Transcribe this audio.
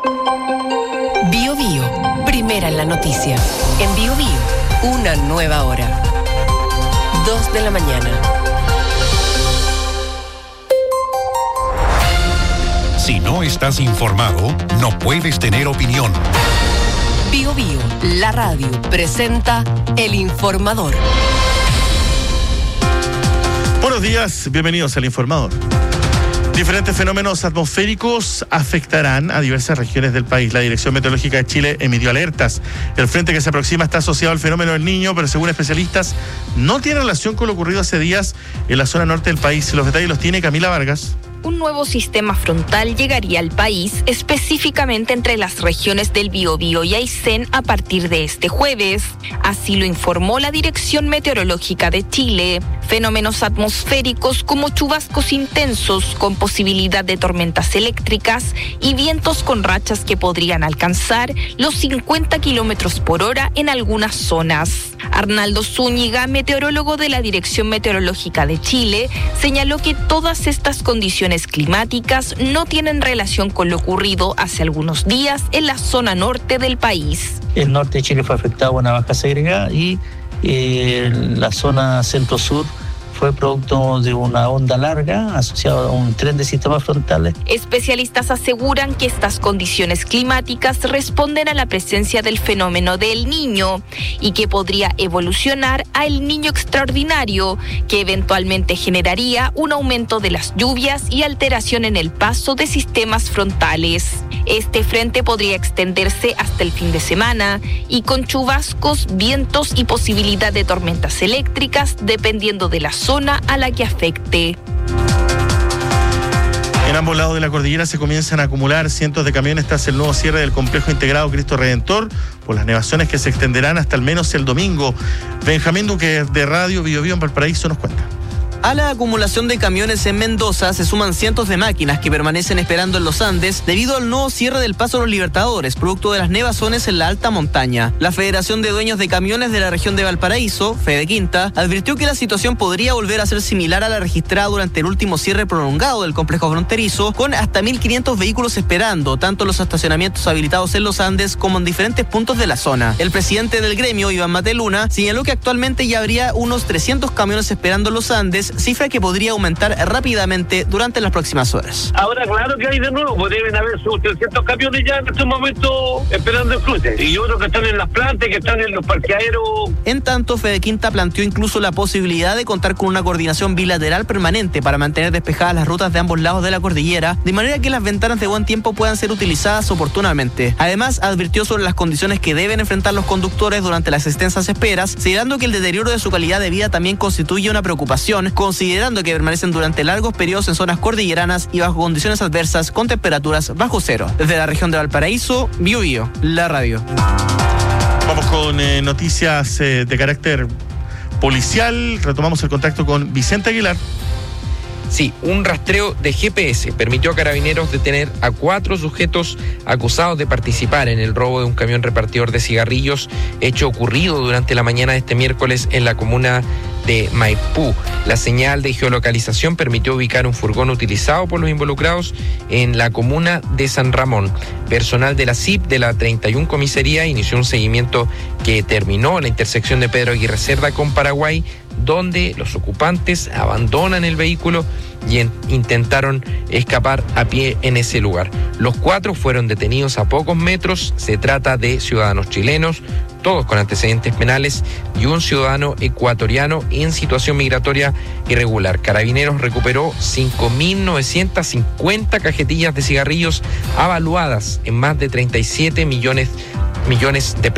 Bio Bio, primera en la noticia. En Bio Bio, una nueva hora. 2 de la mañana. Si no estás informado, no puedes tener opinión. Bio Bio, la radio, presenta El Informador. Buenos días, bienvenidos al Informador. Diferentes fenómenos atmosféricos afectarán a diversas regiones del país. La Dirección Meteorológica de Chile emitió alertas. El frente que se aproxima está asociado al fenómeno del Niño, pero según especialistas no tiene relación con lo ocurrido hace días en la zona norte del país. Los detalles los tiene Camila Vargas. Un nuevo sistema frontal llegaría al país, específicamente entre las regiones del Biobío y Aysén a partir de este jueves. Así lo informó la Dirección Meteorológica de Chile. Fenómenos atmosféricos como chubascos intensos con posibilidad de tormentas eléctricas y vientos con rachas que podrían alcanzar los 50 kilómetros por hora en algunas zonas. Arnaldo Zúñiga, meteorólogo de la Dirección Meteorológica de Chile, señaló que todas estas condiciones climáticas no tienen relación con lo ocurrido hace algunos días en la zona norte del país. El norte de Chile fue afectado por una baja segregada y la zona centro-sur fue producto de una onda larga asociada a un tren de sistemas frontales. Especialistas aseguran que estas condiciones climáticas responden a la presencia del fenómeno del Niño y que podría evolucionar a el Niño extraordinario, que eventualmente generaría un aumento de las lluvias y alteración en el paso de sistemas frontales. Este frente podría extenderse hasta el fin de semana y con chubascos, vientos y posibilidad de tormentas eléctricas dependiendo de la zona a la que afecte. En ambos lados de la cordillera se comienzan a acumular cientos de camiones tras el nuevo cierre del complejo integrado Cristo Redentor por las nevaciones que se extenderán hasta al menos el domingo. Benjamín Duque de Radio Bio Bio en Valparaíso nos cuenta. A la acumulación de camiones en Mendoza se suman cientos de máquinas que permanecen esperando en los Andes debido al nuevo cierre del Paso de los Libertadores, producto de las nevazones en la alta montaña. La Federación de Dueños de Camiones de la región de Valparaíso, Fedequinta, advirtió que la situación podría volver a ser similar a la registrada durante el último cierre prolongado del complejo fronterizo, con hasta 1.500 vehículos esperando, tanto en los estacionamientos habilitados en los Andes como en diferentes puntos de la zona. El presidente del gremio, Iván Mateluna, señaló que actualmente ya habría unos 300 camiones esperando en los Andes, cifra que podría aumentar rápidamente durante las próximas horas. Ahora, claro que hay de nuevo, pues deben haber sus 300 camiones ya en este momento esperando el cruce. Y otros que están en las plantas, que están en los parqueaderos. En tanto, Fedequinta planteó incluso la posibilidad de contar con una coordinación bilateral permanente para mantener despejadas las rutas de ambos lados de la cordillera, de manera que las ventanas de buen tiempo puedan ser utilizadas oportunamente. Además, advirtió sobre las condiciones que deben enfrentar los conductores durante las extensas esperas, señalando que el deterioro de su calidad de vida también constituye una preocupación, considerando que permanecen durante largos periodos en zonas cordilleranas y bajo condiciones adversas con temperaturas bajo cero. Desde la región de Valparaíso, Bio Bio, la radio. Vamos con noticias de carácter policial. Retomamos el contacto con Vicente Aguilar. Sí, un rastreo de GPS permitió a Carabineros detener a 4 sujetos acusados de participar en el robo de un camión repartidor de cigarrillos, hecho ocurrido durante la mañana de este miércoles en la comuna de Maipú. La señal de geolocalización permitió ubicar un furgón utilizado por los involucrados en la comuna de San Ramón. Personal de la CIP de la 31 Comisaría inició un seguimiento que terminó en la intersección de Pedro Aguirre Cerda con Paraguay, donde los ocupantes abandonan el vehículo y intentaron escapar a pie en ese lugar. Los 4 fueron detenidos a pocos metros. Se trata de ciudadanos chilenos, todos con antecedentes penales, y un ciudadano ecuatoriano en situación migratoria irregular. Carabineros recuperó 5.950 cajetillas de cigarrillos avaluadas en más de 37 millones de pesos.